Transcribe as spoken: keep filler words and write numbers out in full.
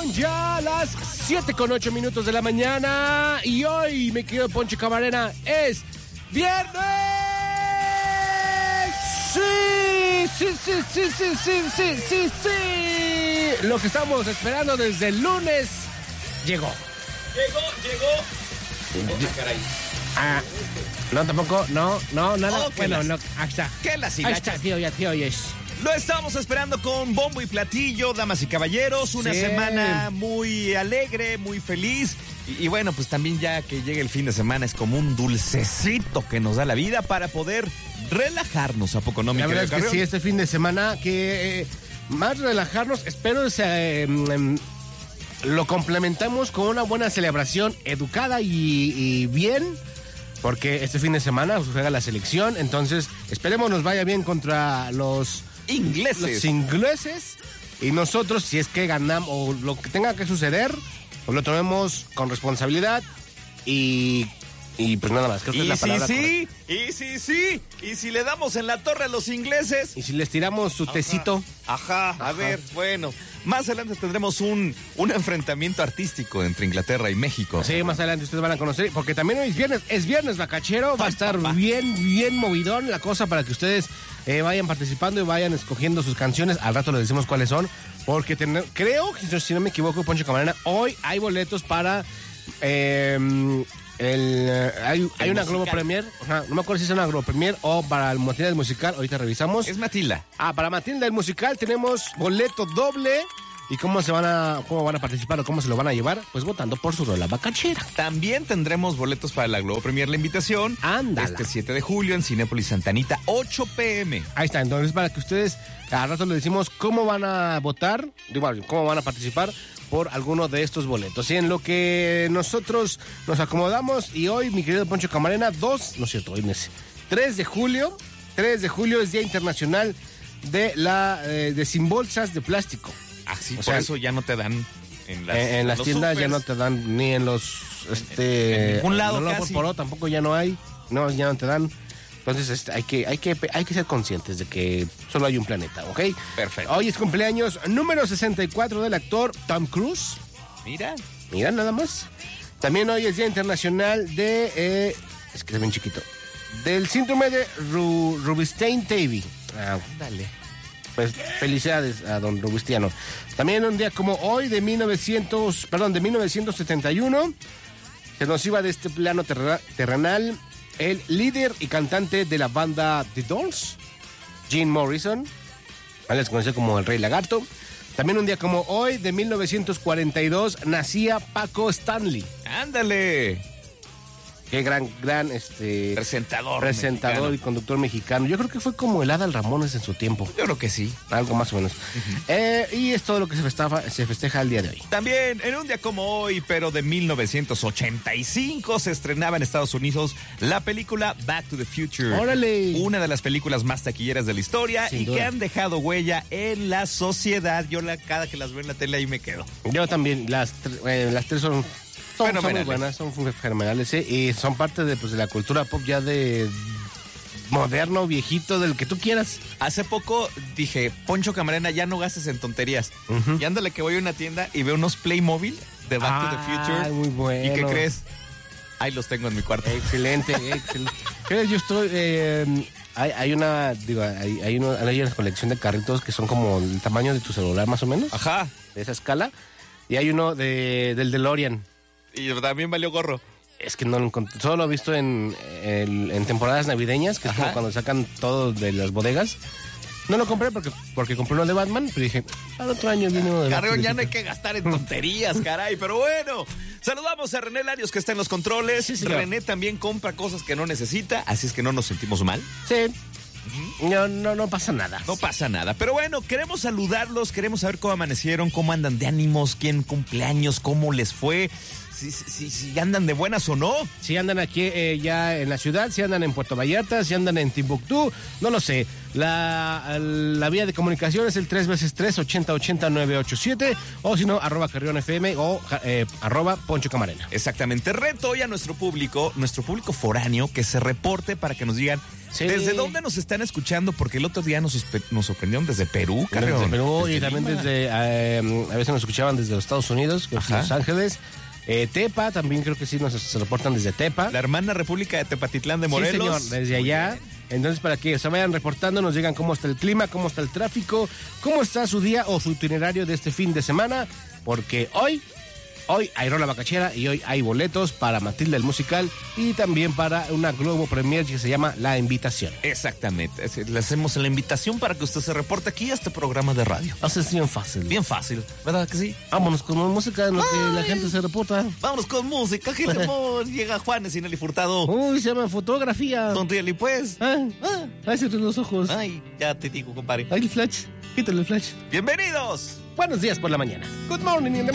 Son ya las siete con ocho minutos de la mañana y hoy, mi querido Poncho Camarena, es viernes. Sí, sí, sí, sí, sí, sí, sí, sí, sí. Lo que estamos esperando desde el lunes llegó. Llegó, llegó. Oh, caray. Ah, no, tampoco, no, no, nada. Oh, bueno, las, no, ahí está. ¿Qué las Ahí hilachas? está, tío, ya, tío, oyes. Lo estamos esperando con bombo y platillo, damas y caballeros. Una Sí. semana muy alegre, muy feliz. Y, y bueno, pues también ya que llegue el fin de semana es como un dulcecito que nos da la vida para poder relajarnos. ¿A poco no, mi La querido verdad es que Carrión? sí, este fin de semana que eh, más relajarnos, espero se, eh, mm, lo complementamos con una buena celebración educada y, y bien, porque este fin de semana juega la selección, entonces esperemos nos vaya bien contra los Ingleses. los ingleses y nosotros, si es que ganamos o lo que tenga que suceder, pues lo tomemos con responsabilidad y, y pues nada más. Creo que Y es la sí, palabra sí, y sí, sí. Y si le damos en la torre a los ingleses. y si les tiramos su Ajá. tecito. Ajá, a ver, bueno. Más adelante tendremos un, un enfrentamiento artístico entre Inglaterra y México. Sí, más adelante ustedes van a conocer, porque también hoy es viernes, es viernes bacachero, va a estar bien, bien movidón la cosa para que ustedes eh, vayan participando y vayan escogiendo sus canciones. Al rato les decimos cuáles son, porque ten, creo, si no me equivoco, Poncho Camarena, hoy hay boletos para eh, el, eh, hay, hay una Globo Premier, ajá, no me acuerdo si es una Globo Premier o para el Matilda del musical, ahorita revisamos. Es Matilda. Ah, para Matilda del musical tenemos boleto doble. ¿Y cómo se van a cómo van a participar o cómo se lo van a llevar? Pues votando por su rola bacachera. También tendremos boletos para la Globo Premier, la invitación. Ándala. Este siete de julio en Cinépolis Santa Anita, ocho pm. Ahí está, entonces para que ustedes al rato les decimos cómo van a votar, digo, cómo van a participar por alguno de estos boletos. Y en lo que nosotros nos acomodamos, y hoy, mi querido Poncho Camarena, dos, no es cierto, hoy es tres de julio, tres de julio es Día Internacional de la eh, de sin bolsas de plástico. Así, O por sea, eso ya no te dan en las, en, en las los tiendas supers. ya no te dan ni en los este En- en ningún lado no, no, casi. por Poró tampoco ya no hay, no, ya no te dan. Entonces este, hay que hay que hay que ser conscientes de que solo hay un planeta, ¿ok? Perfecto. Hoy es cumpleaños número sesenta y cuatro del actor Tom Cruise. Mira. Mira nada más. También hoy es Día Internacional de eh, es que es bien chiquito. Del síndrome de Ru, Rubinstein-Davy. Ah, Dale. pues felicidades a don Robustiano. También un día como hoy de mil novecientos, perdón, de mil novecientos setenta y uno se nos iba de este plano terra- terrenal el líder y cantante de la banda The Doors, Jim Morrison, les conoce como el Rey Lagarto. También un día como hoy de mil novecientos cuarenta y dos nacía Paco Stanley. Ándale. Qué gran, gran, este... Presentador. presentador mexicano. y conductor mexicano. Yo creo que fue como el Adal Ramones en su tiempo. Yo creo que sí. Algo más o menos. Eh, y es todo lo que se festeja, se festeja el día de hoy. También, en un día como hoy, pero de mil novecientos ochenta y cinco, se estrenaba en Estados Unidos la película Back to the Future. ¡Órale! Una de las películas más taquilleras de la historia Sin y duda. que han dejado huella en la sociedad. Yo la, cada que las veo en la tele ahí me quedo. Yo también, las, tre- eh, las tres son, son, son muy Fenomenales. buenas, son fenomenales, ¿eh? Y son parte de, pues, de la cultura pop ya de moderno, viejito, del que tú quieras. Hace poco dije, Poncho Camarena, ya no gastes en tonterías. Ujú. Y ándale que voy a una tienda y veo unos Playmobil de Back to the Ah, Future. muy bueno. ¿Y qué crees? Ahí los tengo en mi cuarto. Excelente, excelente. Pero yo estoy, eh, hay, hay una, digo, hay, hay, uno- hay una colección de carritos que son como el tamaño de tu celular más o menos, Ajá. de esa escala. Y hay uno de, del DeLorean. Y también valió gorro. Es que no lo encontré, solo lo he visto en, en, en temporadas navideñas, que es como Ajá. cuando sacan todo de las bodegas. No lo compré porque, porque compré uno de Batman, pero dije, al otro año viene uno de Carreón, ya no hay Batman. que gastar en tonterías, caray. Pero bueno, saludamos a René Larios, que está en los controles. Sí, señor. René también compra cosas que no necesita, así es que no nos sentimos mal. Sí, no, no, no pasa nada. No pasa nada. Pero bueno, queremos saludarlos, queremos saber cómo amanecieron, cómo andan de ánimos, quién cumpleaños, cómo les fue. si, si, si andan de buenas o no. Si andan aquí eh, ya en la ciudad, si andan en Puerto Vallarta, si andan en Timbuktu, no lo sé. La, la vía de comunicación es el tres veces tres, ochenta ochenta, nueve ocho siete, o si no, arroba Carrión F M o eh, arroba Poncho Camarena. Exactamente. Reto hoy a nuestro público, nuestro público foráneo, que se reporte para que nos digan sí. desde dónde nos están escuchando, porque el otro día nos, nos sorprendieron desde Perú, Carrión. Desde Perú desde y también Lima. desde, eh, a veces nos escuchaban desde los Estados Unidos, Los Ángeles. Eh, Tepa, también creo que sí nos se reportan desde Tepa. La hermana república de Tepatitlán de Morelos. Sí, señor, desde allá. Entonces, para que se vayan reportando, nos digan cómo está el clima, cómo está el tráfico, cómo está su día o su itinerario de este fin de semana, porque hoy, hoy hay rola bacachera y hoy hay boletos para Matilda el musical y también para una Globo Premier que se llama La Invitación. Exactamente. Le hacemos la invitación para que usted se reporte aquí a este programa de radio. Así es bien fácil. Bien fácil, ¿verdad que sí? Vámonos con música en lo que la gente se reporta. Vámonos con música, que amor. Llega Juanes y Nelly Furtado. Uy, se llama fotografía. Sonríele pues. Ah, ah, ahí cierra los ojos. Ay, ya te digo, compadre. Ay, el flash. Quítale el flash. ¡Bienvenidos! Buenos días por la mañana. Good morning in the